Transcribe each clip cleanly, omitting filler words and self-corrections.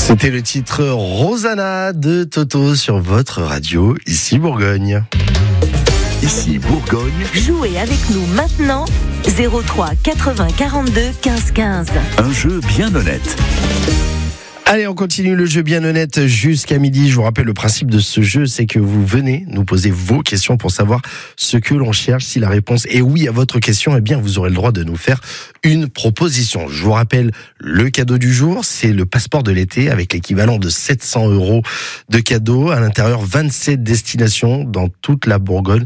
C'était le titre Rosanna de Toto sur votre radio, ici Bourgogne. Ici Bourgogne. Jouez avec nous maintenant, 03 80 42 15 15. Un jeu bien honnête. Allez, on continue le jeu bien honnête jusqu'à midi. Je vous rappelle le principe de ce jeu, c'est que vous venez nous poser vos questions pour savoir ce que l'on cherche. Si la réponse est oui à votre question, eh bien vous aurez le droit de nous faire une proposition. Je vous rappelle le cadeau du jour, c'est le passeport de l'été avec l'équivalent de 700 € de cadeau. À l'intérieur, 27 destinations dans toute la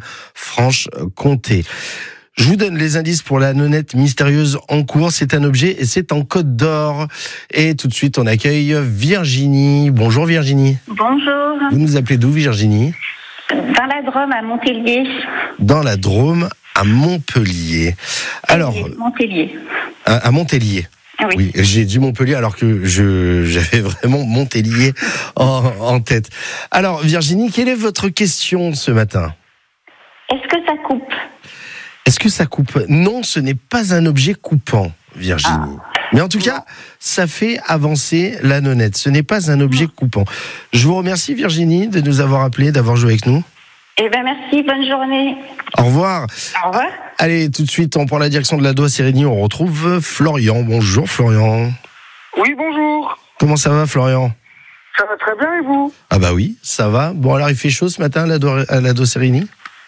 Bourgogne-Franche-Comté. Je vous donne les indices pour la nonnette mystérieuse en cours. C'est un objet et c'est en Côte d'Or. Et tout de suite, on accueille Virginie. Bonjour Virginie. Bonjour. Vous nous appelez d'où Virginie ? Dans la Drôme, à Montpellier. Dans la Drôme, à Montpellier. Alors, Montpellier. À Montpellier. Oui, j'ai dit Montpellier alors que j'avais vraiment Montpellier en tête. Alors Virginie, quelle est votre question ce matin ? Est-ce que ça coupe ? Est-ce que ça coupe ? Non, ce n'est pas un objet coupant, Virginie. Mais en tout cas, ça fait avancer la nonnette. Ce n'est pas un objet coupant. Je vous remercie, Virginie, de nous avoir appelés, d'avoir joué avec nous. Eh bien, merci. Bonne journée. Au revoir. Au revoir. Allez, tout de suite, on prend la direction de la Doigt-Sérigny. On retrouve Florian. Bonjour, Florian. Oui, bonjour. Comment ça va, Florian ? Ça va très bien, et vous ? Ah bah oui, ça va. Bon, alors, il fait chaud ce matin à la Doigt-Sérigny ?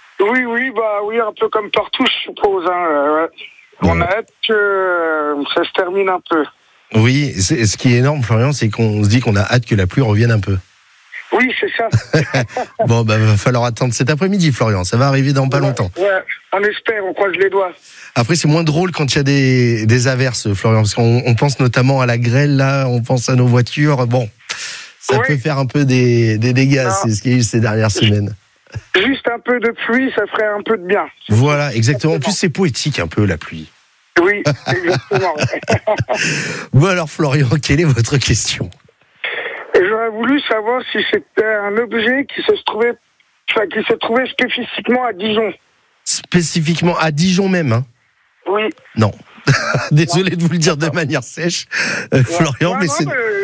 Oui, un peu comme partout, je suppose. Ouais. On a hâte que ça se termine un peu. Oui, ce qui est énorme, Florian, c'est qu'on se dit qu'on a hâte que la pluie revienne un peu. Oui, c'est ça. Bon, va falloir attendre cet après-midi, Florian. Ça va arriver dans pas longtemps. Ouais, on espère, on croise les doigts. Après, c'est moins drôle quand il y a des averses, Florian, parce qu'on pense notamment à la grêle, là, on pense à nos voitures. Bon, ça peut faire un peu des dégâts, c'est ce qu'il y a eu ces dernières semaines. Juste un peu de pluie, ça ferait un peu de bien. Voilà, exactement. En plus, c'est poétique un peu, la pluie. Oui, exactement. Bon, alors, Florian, quelle est votre question ? J'aurais voulu savoir si c'était un objet qui se trouvait spécifiquement à Dijon. Spécifiquement à Dijon même, hein ? Oui. Non. Désolé de vous le dire de manière sèche, Florian, mais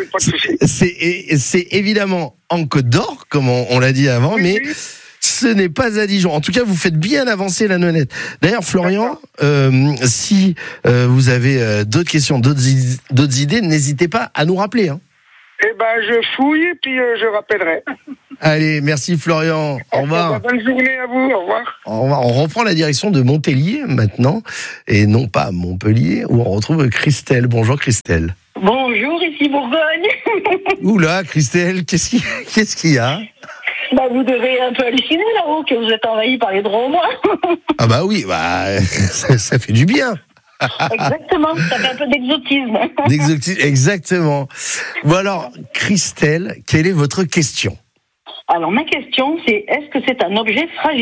c'est évidemment en Côte d'Or, comme on l'a dit avant, mais ce n'est pas à Dijon. En tout cas, vous faites bien avancer la nonnette. D'ailleurs, Florian, si vous avez d'autres questions, d'autres idées, n'hésitez pas à nous rappeler. Hein. Eh ben, je fouille et puis je rappellerai. Allez, merci Florian. Au revoir. Bonne journée à vous. Au revoir. Au revoir. On reprend la direction de Montpellier maintenant, et non pas Montpellier, où on retrouve Christelle. Bonjour Christelle. Bonjour, ici Bourgogne. Oula, Christelle, qu'est-ce qu'il y a ? Vous devez un peu halluciner là-haut, que vous êtes envahi par les drômes. Ah bah oui, ça fait du bien. Exactement, ça fait un peu d'exotisme. Exactement. Bon alors, Christelle, quelle est votre question ? Alors ma question, c'est est-ce que c'est un objet fragile ?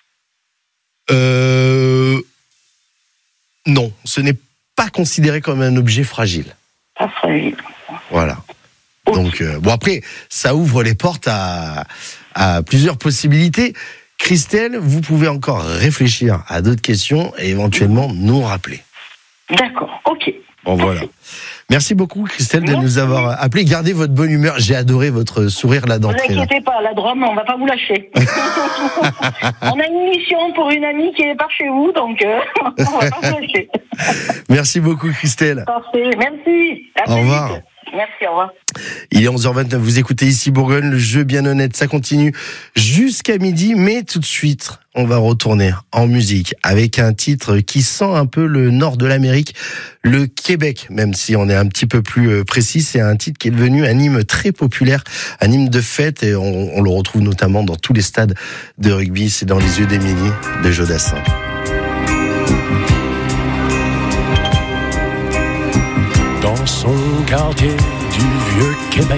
Non, ce n'est pas considéré comme un objet fragile. Pas fragile. Voilà. Donc, après, ça ouvre les portes à plusieurs possibilités. Christelle, vous pouvez encore réfléchir à d'autres questions et éventuellement nous rappeler. D'accord, ok. Bon, voilà. Merci beaucoup, Christelle, de nous avoir appelé. Gardez votre bonne humeur. J'ai adoré votre sourire là d'entrée. Ne vous inquiétez pas, la Drôme, on va pas vous lâcher. On a une mission pour une amie qui est par chez vous, donc on va pas vous lâcher. Merci beaucoup, Christelle. Parfait, merci. Au revoir. Merci, au revoir. Il est 11h29, vous écoutez ici Bourgogne, le jeu bien honnête, ça continue jusqu'à midi, mais tout de suite, on va retourner en musique avec un titre qui sent un peu le nord de l'Amérique, le Québec, même si on est un petit peu plus précis. C'est un titre qui est devenu un hymne très populaire, un hymne de fête, et on le retrouve notamment dans tous les stades de rugby. C'est Dans les yeux d'Émilie de Jodassin. Dans son quartier du vieux Québec,